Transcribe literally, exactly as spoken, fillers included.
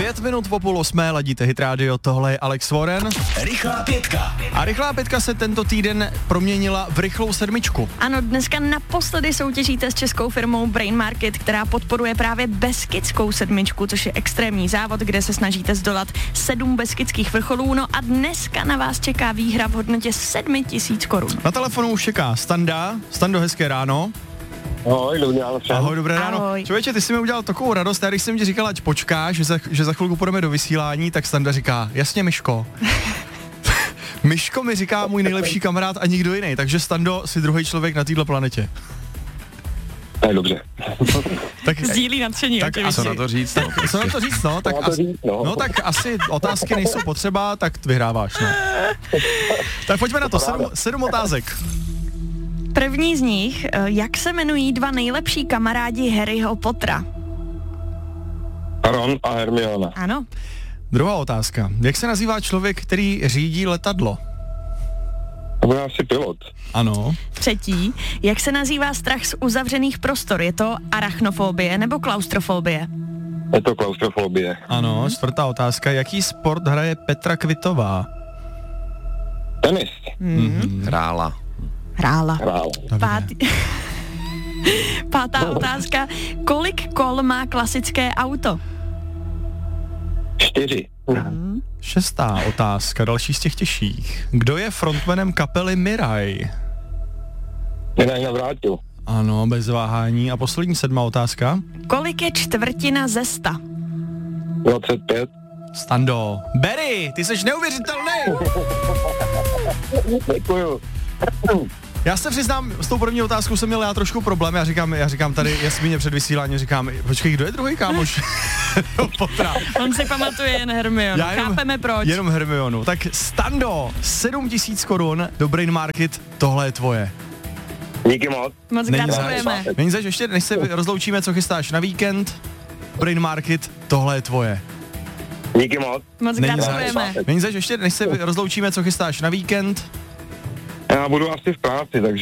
Pět minut po půl osmé ladíte Hit Radio, tohle je Alex Warren. Rychlá pětka. A rychlá pětka se tento týden proměnila v rychlou sedmičku. Ano, dneska naposledy soutěžíte s českou firmou Brain Market, která podporuje právě beskidskou sedmičku, což je extrémní závod, kde se snažíte zdolat sedm beskidských vrcholů. No a dneska na vás čeká výhra v hodnotě sedm tisíc korun. Na telefonu už čeká Standa. Stando, hezké ráno. Ahoj, dobrý ráno. Ahoj, dobré ráno. Ahoj. Člověče, ty jsi mi udělal takovou radost, já když jsem ti říkal, ať počkáš, že za, že za chvilku půjdeme do vysílání, tak Standa říká, jasně Myško. Myško mi říká můj nejlepší kamarád a nikdo jiný, takže Stando, jsi druhý člověk na této planetě. To je dobře. Tak, Sdílí nadšení. tak a co na to říct? No? Co na to říct, no? Tak, Co na to asi, říct, no? no tak asi otázky nejsou potřeba, tak vyhráváš, no. Tak pojďme na to, sedm, sedm otázek. První z nich, jak se jmenují dva nejlepší kamarádi Harryho Pottera? Ron a Hermiona. Ano. Druhá otázka. Jak se nazývá člověk, který řídí letadlo? To bude asi pilot. Ano. Třetí, jak se nazývá strach z uzavřených prostor? Je to arachnofobie nebo klaustrofobie? Je to klaustrofobie. Ano, čtvrtá otázka. Jaký sport hraje Petra Kvitová? Tenis. Mm. Hrála. Hrála. Hrál. Pátý... Pátá otázka. Kolik kol má klasické auto? Čtyři. Šestá otázka, další z těch těžších. Kdo je frontmanem kapely Miraj? Jinak navrátil. Ano, bez váhání. A poslední sedmá otázka. Kolik je čtvrtina ze sta? dvacet pět. Stando. Barry, ty jsi neuvěřitelný! Děkuju. Já se přiznám, s tou první otázkou jsem měl já trošku problém. Já říkám, já říkám tady Jasmíně před vysíláním, říkám, počkej, kdo je druhý kámoš? Potra. On si pamatuje jen Hermionu. Já jenom- Chápeme proč. Jenom Hermionu. Tak Stando, sedm tisíc korun do Brain Market, tohle je tvoje. Díky moc. Moc Není gratulujeme. zač. Není zač, ještě než se rozloučíme, co chystáš na víkend, Brain Market, tohle je tvoje. Díky moc. Moc Není gratulujeme. Není zač, ještě než se rozloučíme, co chystáš na víkend, Já budu asi v práci, takže